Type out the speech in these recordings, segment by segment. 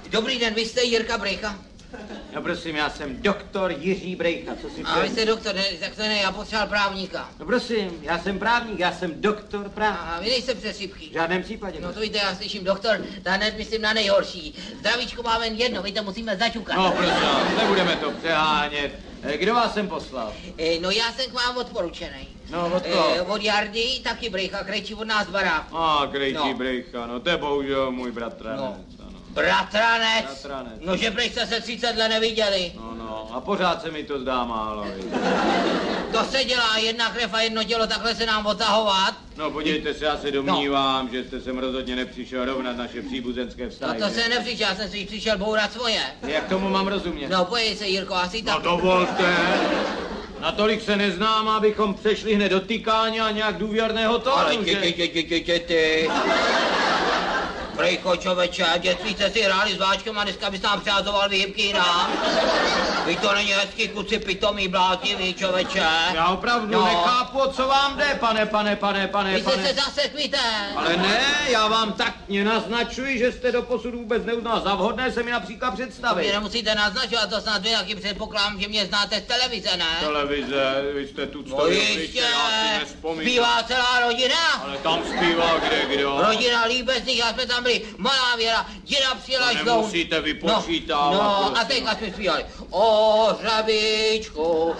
Dobrý den, vy jste Jirka Brejcha? No prosím, já jsem doktor Jiří Brejcha, co si A vy jste doktor, ne, tak to ne, já potřeboval právníka. No prosím, já jsem právník, já jsem doktor práv. A vy nejste přesýpky. V žádném případě. No to víte, já slyším doktor, ta hned myslím na nejhorší. Zdravíčko máme jen jedno, my to musíme zaťukat. No prosím, nebudeme to přehánět. Kdo vás sem poslal? No já jsem k vám odporučenej. No, od koho? Od Jardy, taky Brejcha, krejčí od nás baráku. Krejčí Brejcha, no to je bohužel můj bratranec. No. Bratranec? Bratranec. No, že prý jste se 30 let neviděli. No, a pořád se mi to zdá málo. To se dělá, jedna krev a jedno tělo, takhle se nám otahovat. No podívejte se, já se domnívám, že jste sem rozhodně nepřišel rovnat naše příbuzenské vztahy. No to se nepřišel, já jsem si přišel bourat svoje. Jak tomu mám rozumět? No pojď se, Jirko, asi tak. No dovolte. Natolik se neznám, abychom přešli hned do tykání a nějak důvěrného tónu, ale že? ty. Brejcho, čověče, v dětství jste si hráli s váčkem a dneska byste nám přihazoval výhybky jinam. Vy to není hezký, kluci pitomý, blátivý, čověče. Já opravdu nechápu, o co vám jde, pane. Vy jste se zasekvíte. Ale ne, já vám taktně naznačuji, že jste doposud vůbec neuznal za vhodné se mi například představit. Vy nemusíte naznačovat, to snad vy taky předpokládám, že mě znáte z televize, ne? Televize, vy jste tu no jistě, zpívá celá rodina. Ale tam zpívá kdo? Rodina Líbezných, já jsme tam byli, malá Věra, děda přijela to nemusíte vypočítávat. No, a teďka jsme zpívali. O hřebíčku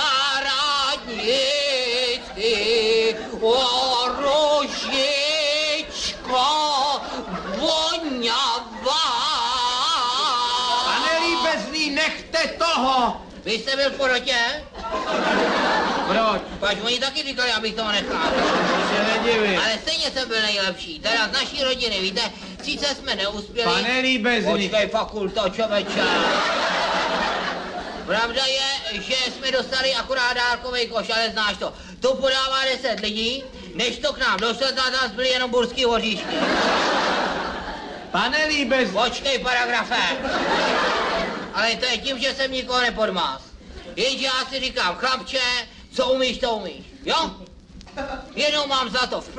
zahradnický, o rožičko voňavá. Pane Líbezný, nechte toho! Vy jste byl v porotě? Proč? Pač oni taky říkali, abych toho nechal. Se nedivím. Ale stejně jsem byl nejlepší, teda z naší rodiny, víte, sice jsme neuspěli. Pane Líbezný. Počkej, fakulto, čověče. Pravda je, že jsme dostali akorát dárkovej koš, ale znáš to. To podává 10 lidí, než to k nám došlo, nás byly jenom burský hoříšky. Pane Líbezný. Počkej, paragrafe. Ale to je tím, že jsem nikoho nepodmás. Jenže já si říkám, chlapče, co umíš, to umíš, jo? Jenom mám zlato v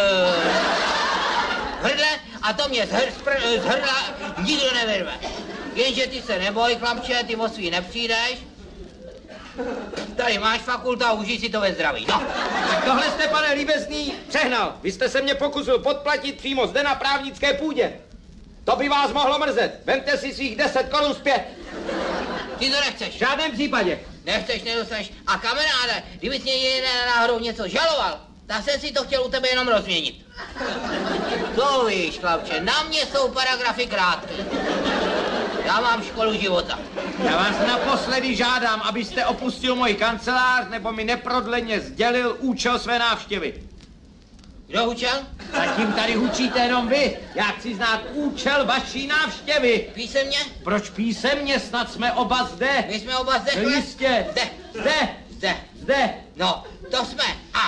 hrdle a to mě z hrdla nikdo nevyrve. Jenže ty se neboj, chlapče, ty o svý nepřijdeš. Tady máš fakulta, užij si to ve zdraví, no. Tak tohle jste, pane Líbezný, přehnal. Vy jste se mě pokusil podplatit přímo zde na právnické půdě. To by vás mohlo mrzet. Vemte si svých 10 korun zpět. Ty to nechceš. V žádném případě. Nechceš, nedostaneš. A kamaráde, kdyby jsi mě náhodou něco žaloval, tak jsem si to chtěl u tebe jenom rozměnit. To víš, chlapče, na mě jsou paragrafy krátké. Já mám školu života. Já vás naposledy žádám, abyste opustil můj kancelář, nebo mi neprodleně sdělil účel své návštěvy. Kdo účel? Zatím tady hučíte jenom vy. Já chci znát účel vaší návštěvy. Písemně? Proč písemně? Snad jsme oba zde. My jsme oba zde? No jistě. Zde. No, to jsme.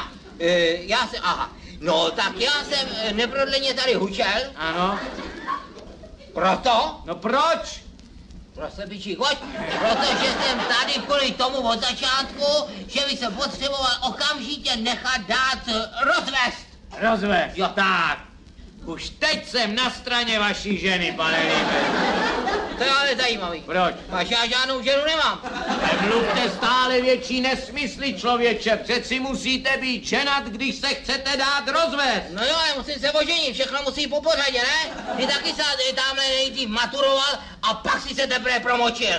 No, tak já jsem neprodleně tady hučel. Ano. Proto? No proč? Prostě bičí, pojď. Protože jsem tady kvůli tomu od začátku, že bych se potřeboval okamžitě nechat dát rozvést. Rozvést? Jo. Tak. Už teď jsem na straně vaší ženy, pane Líbezný. To je ale zajímavý. Proč? Až já žádnou ženu nemám. Nemluvte stále větší nesmysly, člověče. Přeci musíte být ženat, když se chcete dát rozvést. No jo, ale musím se oženit, všechno musí po pořadě, ne? Ty taky se tamhle nejdřív maturoval a pak si se teprve promočil.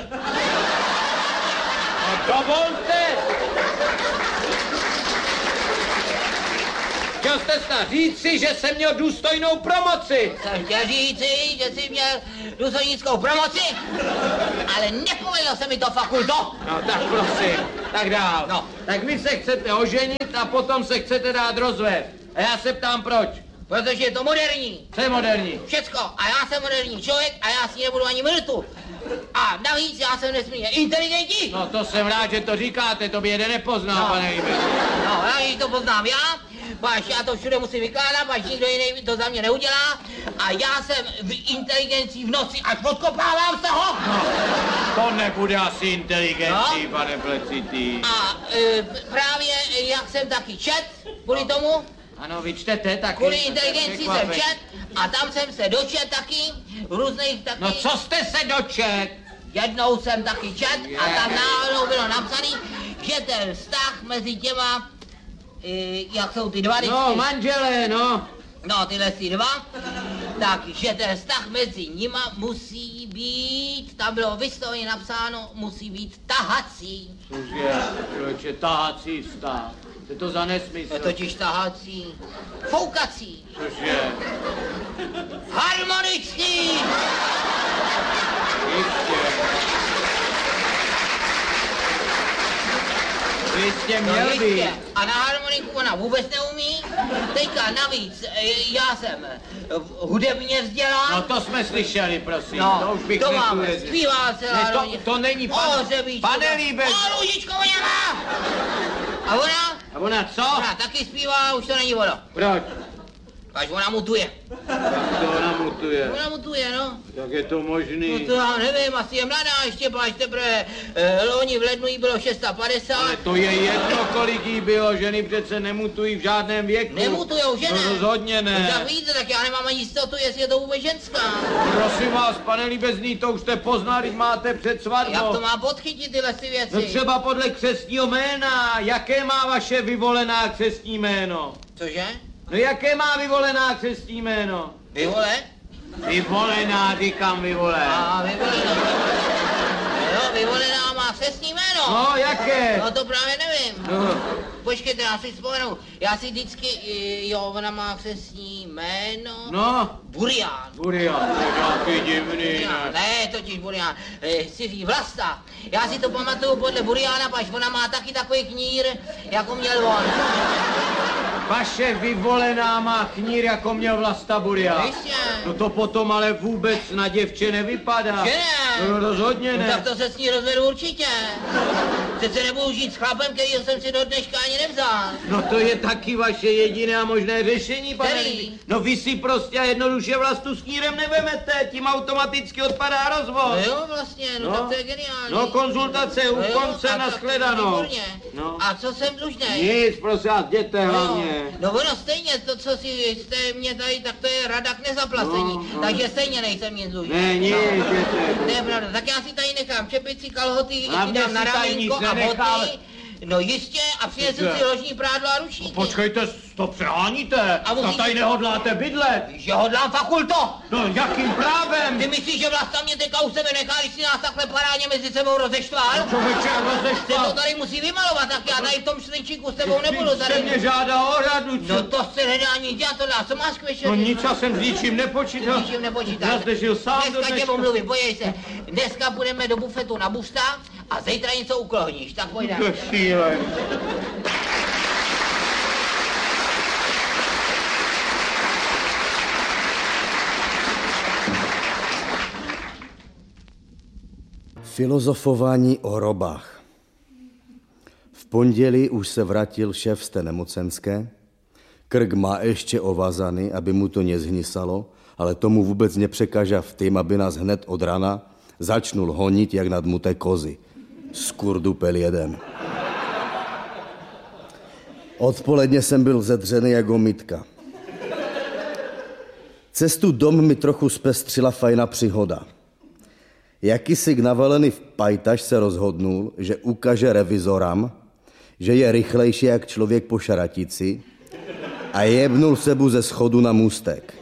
No dovolte! Chtěl jste snad říci, že jsem měl důstojnou promoci. Jsem chtěl říci, že jsi měl důstojnickou promoci, ale nepovedlo se mi to, fakulto. No tak prosím, tak dál. No. Tak vy se chcete oženit a potom se chcete dát rozvést. A já se ptám proč. Protože je to moderní. Co je moderní? Všecko. A já jsem moderní člověk a já si nebudu ani minutu. A navíc já jsem nesmírně inteligentní. No to jsem rád, že to říkáte, to by jeden nepoznal, pane Líbezný. No, já to poznám já, až já to všude musím vykládat, až nikdo jiný to za mě neudělá. A já jsem v inteligencí v noci, až podkopávám se ho. No, to nebude asi inteligencí, no. Pane Plecitý. A právě jak jsem taky čet, kvůli tomu, Ano, vy čtete taky. kvůli inteligenci jsem čet A tam jsem se dočet taky, různých taky. No co jste se dočet? Jednou jsem taky čet a tam náhodou bylo napsaný, že ten vztah mezi těma, jak jsou ty dva vždycky. No, manželé, no. No, tyhle si dva, takže ten vztah mezi nima musí být, tam bylo vysloveně napsáno, musí být tahací. Cože, tahací vztah. Je to za nesmysl. Je totiž tahací, foukací. Cože? Harmonický! Jistě No měl být. jistě. A na harmoniku ona vůbec neumí. Teďka navíc, já jsem hudebně vzdělán. No to jsme slyšeli, prosím. No, to už bych to máme, neuvěřil. zpívá se Ne, to není pane Líbez. O, Růžičko, voněla! A ona? A ona co? Ona taky zpívá, už to není ono. Proč? Až ona mutuje. Jak to ona mutuje? Ona mutuje, no. Jak je to možný? No to já nevím, asi je mladá ještě, až teprve loni v lednu jí bylo 650. Ale to je jedno, kolik jí bylo, ženy přece nemutují v žádném věku. Nemutujou, že ne? No rozhodně ne. No tak víte, tak já nemám ani jistotu, jestli je to vůbec ženská. Prosím vás, pane Líbezný, to už jste poznali, máte před svatbou. Jak to mám podchytit tyhle si věci? No třeba podle křestního jména. Jaké má vaše vyvolená křestní jméno? Cože? No jaké má vyvolená křestní jméno? Vyvole? Vyvolená, říkám vyvolená. A vyvolená. Jo, vyvolená má křestní jméno. No, jaké? No to právě nevím. No. Počkejte, já si vzpomenu. Já si vždycky, jo, ona má křestní jméno. No. Burián. Burián, to je nějaký divný, Ne, totiž Burián. Cizí Vlasta. Já si to pamatuju podle Buriána, paž ona má taky takový knír, jako měl on. Vaše vyvolená má knír, jako měl Vlasta Burián. Jistě. No to potom ale vůbec na děvče nevypadá. Že ne? No rozhodně ne. No tak to se s ní rozvedu určitě. Přece nebudu žít s chlapem, kterýho jsem si do dneška ani nevzal. No to je taky vaše jediné a možné řešení, pane. Který? No vy si prostě a jednoduše Vlastu s knírem nevemete, tím automaticky odpadá rozvod. No jo, vlastně, no tak to je geniální. No konzultace u konce, a nashledanou. výborně. No. A co jsem dlužnej? Nic, prosím vás, jděte hlavně. No ono stejně, to, co si jste mě tady, tak to je rada k nezaplacení. No. Takže stejně nejsem nic dlužný. Ne, nic, jděte. To je pravda, tak já si tady nechám čepici, kalhoty, Hlavně dám na si tady ramínko nic a nenechal. boty. No jistě, a přinesu si ložní prádlo a ručníky. Počkejte, to přeháníte. A musíte- tady nehodláte bydlet. Že hodlám fakulto. No jakým právem? Ty myslíš, že Vlasta mě teďka u sebe nechá, když si nás takhle parádně mezi sebou rozeštval? Člověče, Ten to rozeštval. tady musí vymalovat, tak já tady v tom slinčíku s tebou nebudu Se tady. mě žádá o radu, No to se nedá nic dělat, to dá, co máš k večeři? No nic, já jsem s ničím nepočítal. Ničím nepočítáš. Já zde žil sám do Dneska tě dneška. omluvím, podívej se. Dneska půjdeme do bufetu na busta a zítra něco uklohníš, tak pojďme. To je šílený. Filozofování o robách. V pondělí už se vrátil šéf z té nemocenské. Krk má ještě ovazaný, aby mu to nezhnisalo, ale tomu vůbec nepřekáža v tým, aby nás hned od rana začnul honit jak nadmuté kozy. Skurdupel jeden. Odpoledně jsem byl zedřený jako mytka. Cestu dom mi trochu zpestřila fajná příhoda. Jakýsi navalený pajtaš se rozhodnul, že ukáže revizoram, že je rychlejší jak člověk po šaratici a jebnul sebu ze schodu na můstek.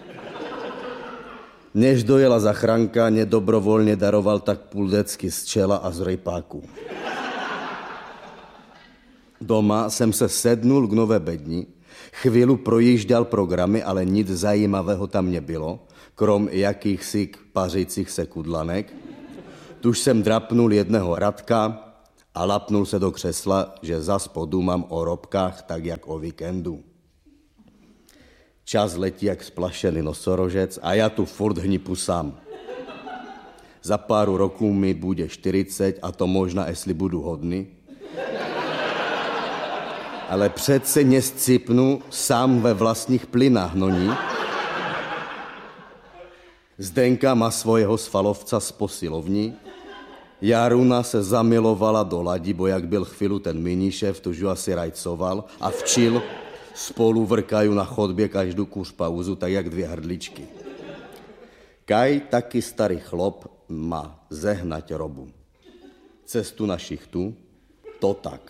Než dojela zachránka, nedobrovolně daroval tak půl decky z čela a z rejpáku. Doma jsem se sednul k nové bedni, chvíli projížděl programy, ale nic zajímavého tam nebylo, krom jakýchsi pařících se kudlanek. Tuž jsem drapnul jedného Radka a lapnul se do křesla, že zas podumám o robkách tak jak o víkendu. Čas letí jak splašený nosorožec a já tu furt hnipu sám. Za pár roků mi bude 40 a to možná, jestli budu hodný. Ale přece nescipnu sám ve vlastních plynách, no ní. Zdenka má svojho svalovca z posilovní. Jaruna se zamilovala do Ladi, bo jak byl chvíli ten minišéf, tuž ju asi rajcoval a včil spolu vrkají na chodbě každou kus pauzu, tak jak dvě hrdličky. Kaj taky starý chlop má zehnať robu. Cestu na šichtu, to tak.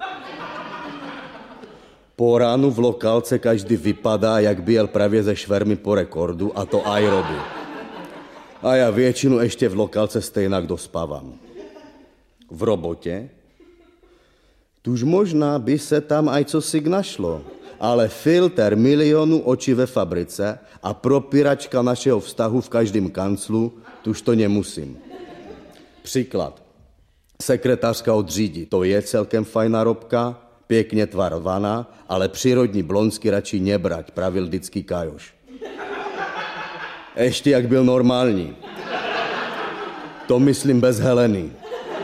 Po ránu v lokálce každý vypadá, jak by jel právě ze švermy po rekordu, a to aj robil. A já většinu ještě v lokálce stejnak dospávám. V robotě? Tuž možná by se tam aj cosi našlo, ale filter milionu očí ve fabrice a propíračka našeho vztahu v každém kanclu, tuž to nemusím. Příklad. Sekretářka od Řídi, to je celkem fajná robka, pěkně tvarovaná, ale přírodní blonsky radši nebrať, pravil vždycky Kajoš. Ještě jak byl normální. To myslím bez Heleny.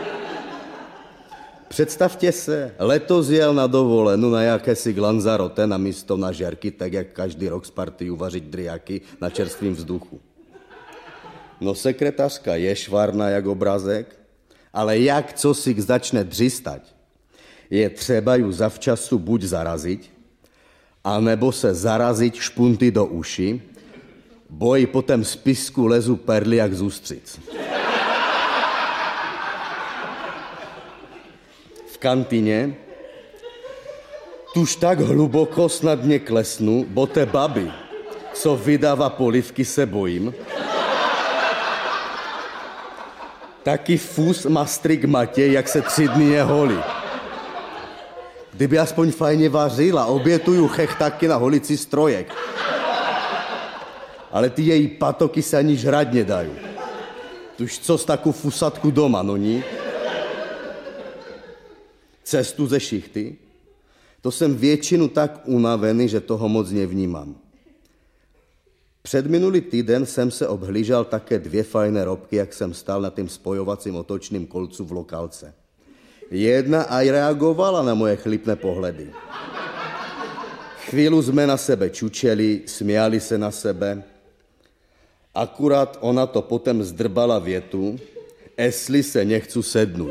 Představte se, letos jel na dovolenou na jakési Lanzarote na místo na žerky, tak jak každý rok z partii uvařit driaky na čerstvým vzduchu. No sekretářka je švárna jak obrazek, ale jak co si začne dřistať, je třeba ju zavčasu buď zarazit, anebo se zarazit špunty do uši, bo jí potom z pisku lezu perly jak z ústřic. V kantině tuž tak hluboko snad mě klesnu, bo té baby, co vydává polivky, se bojím. Taky fus má strik Matěj, jak se 3 dny neholí. Kdyby aspoň fajně vařila, obětuju chechtaky na holici strojek. Ale ty její patoky se ani žrať nedají. Tuž co z takovou fusatku doma, no ní? Cestu ze šichty? To jsem většinu tak unavený, že toho moc nevnímám. Předminulý týden jsem se obhlížel také 2 fajné robky, jak jsem stál na tím spojovacím otočným kolcu v lokálce. Jedna aj reagovala na moje chlipné pohledy. Chvíli jsme na sebe čučeli, směali se na sebe. Akurát ona to potom zdrbala větu, jestli se nechcu sednout.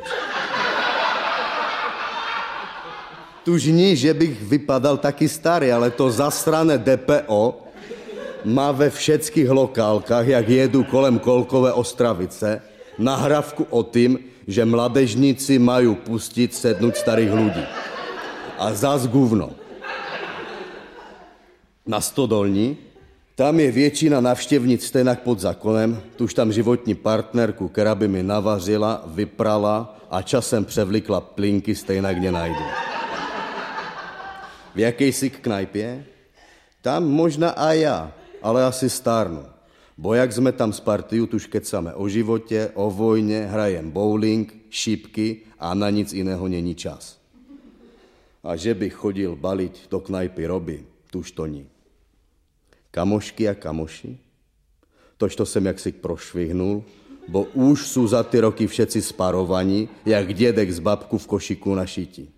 Tuž ní, že bych vypadal taky starý, ale to zasrané DPO má ve všetkých lokálkách, jak jedu kolem Kolkové Ostravice, nahrávku o tým, že mladežníci mají pustit sednout starých ľudí. A zas guvno. Na Stodolní, tam je většina navštěvnic stejnak pod zákonem, tuž tam životní partnerku, která by mi navařila, vyprala a časem převlikla plínky, stejnak nenajdu. V jakejsi knajpě? Tam možná a já, ale asi stárnu. Bo jak jsme tam s partiu, tuž kecáme o životě, o vojně, hrajem bowling, šipky a na nic jiného není čas. A že bych chodil balit do knajpy Roby, tuž to ní. Kamošky a kamoši? Tož to jsem jaksi prošvihnul, bo už jsou za ty roky všetci sparovaní, jak dědek z babku v košiku na šití.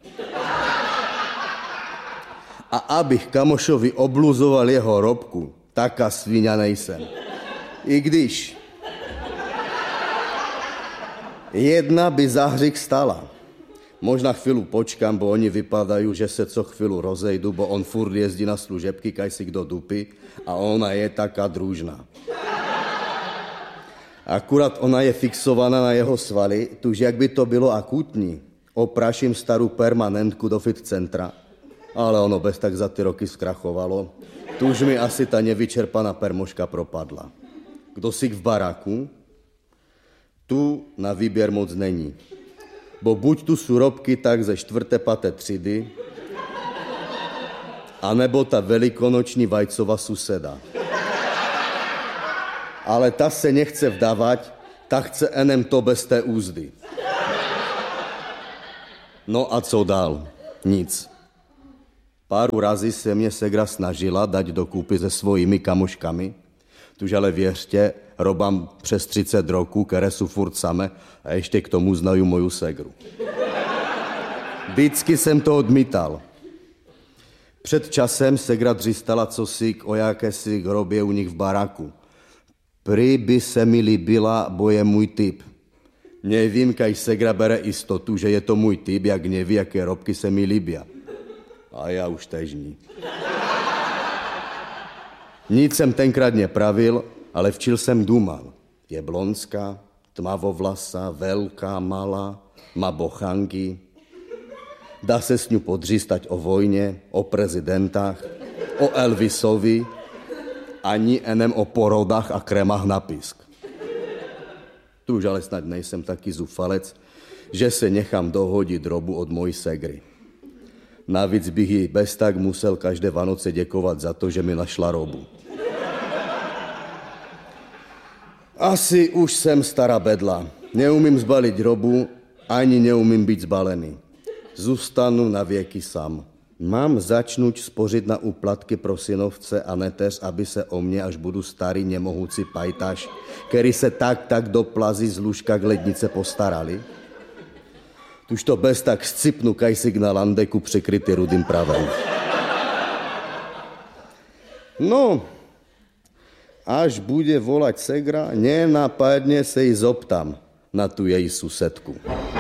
A abych kamošovi obluzoval jeho robku, taká sviňa nejsem. I když jedna by za hřích stala. Možná chvíli počkám, bo oni vypadají, že se co chvíli rozejdu, bo on furt jezdí na služebky, kaj si kdo dupy, a ona je taká družná. Akurát ona je fixovaná na jeho svaly, tuž jak by to bylo akutní, opraším starou permanentku do fit centra, ale ono bez tak za ty roky zkrachovalo. Tuž mi asi ta nevyčerpaná permoška propadla. Kdo si v baráku? Tu na výběr moc není. Bo buď tu sú robky tak ze 4., 5. třídy, anebo ta velikonoční vajcová suseda. Ale ta se nechce vdávať, ta chce enem to bez té úzdy. No a co dál? Nic. Páru razy se mě segra snažila dať dokupy se svojimi kamoškami, tuž ale věřte, robám přes 30 roků, které jsou furt same a ještě k tomu znají moju segru. Vždycky jsem to odmítal. Před časem segra dřistala cosi o jakési hrobě u nich v baráku. Prý by se mi líbila, bo je můj typ. Nevím, kaj segra bere jistotu, že je to můj typ, jak neví, jaké robky se mi líbí. A já už tež ní. Nic jsem tenkrát nepravil, ale včil jsem dumal. Je blonská, tmavovlasá, velká, malá, má bochanky. Dá se s ňu podřístať o vojně, o prezidentách, o Elvisovi, ani enem o porodách a kremách na pisk. Tu už ale snad nejsem taký zúfalec, že se nechám dohodit robu od mojí segry. Navíc bych jí bez tak musel každé Vánoce děkovat za to, že mi našla robu. Asi už jsem stará bedla. Neumím zbalit robu, ani neumím být zbalený. Zůstanu na věky sám. Mám začnout spořit na úplatky pro synovce a neteř, aby se o mě, až budu starý nemohoucí pajtaš, který se tak do plazy z lůžka k lednice postarali? Tuž to bez tak scipnu kajsik na landeku překrytý rudým pravem. No, až bude volať segra, nenápadně se jí zoptám na tu její susedku.